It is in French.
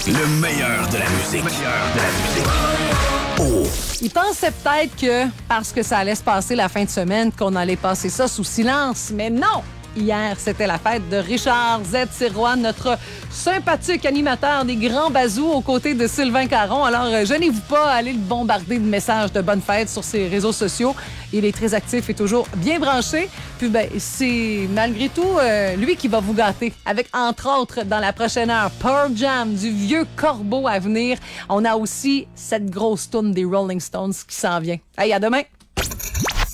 Le meilleur de la musique. Oh. Il pensait peut-être que, parce que ça allait se passer la fin de semaine, qu'on allait passer ça sous silence, mais non! Hier, c'était la fête de Richard Z. Sirois, notre sympathique animateur des Grands Bazous aux côtés de Sylvain Caron. Alors, gênez-vous pas à aller le bombarder de messages de bonne fête sur ses réseaux sociaux. Il est très actif et toujours bien branché. Puis, c'est malgré tout lui qui va vous gâter. Avec, entre autres, dans la prochaine heure, Pearl Jam, du vieux corbeau à venir. On a aussi cette grosse toune des Rolling Stones qui s'en vient. Hey, à demain!